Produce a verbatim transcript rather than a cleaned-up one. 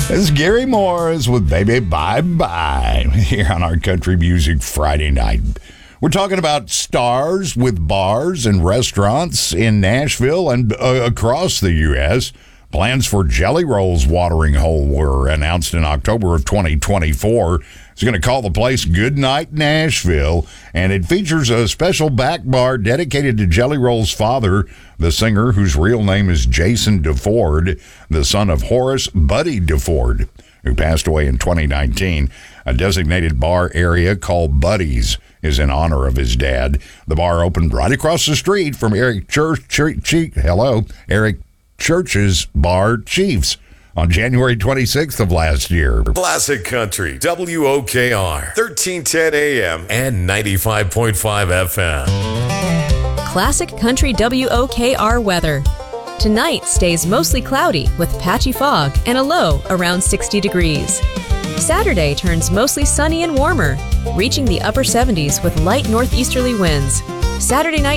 This is Gary Morris with Baby Bye Bye here on our Country Music Friday night. We're talking about stars with bars and restaurants in Nashville and uh, across the U S Plans for Jelly Roll's watering hole were announced in October of twenty twenty-four. It's going to call the place Goodnight Nashville, and it features a special back bar dedicated to Jelly Roll's father, the singer whose real name is Jason DeFord, the son of Horace Buddy DeFord, who passed away in twenty nineteen. A designated bar area called Buddy's is in honor of his dad. The bar opened right across the street from Eric Church, Church, Church hello, Eric Church's Bar Chiefs on January twenty-sixth of last year. Classic Country, W O K R, thirteen ten A M and ninety-five point five F M. Classic Country W O K R weather. Tonight stays mostly cloudy with patchy fog and a low around sixty degrees. Saturday turns mostly sunny and warmer, reaching the upper seventies with light northeasterly winds. Saturday night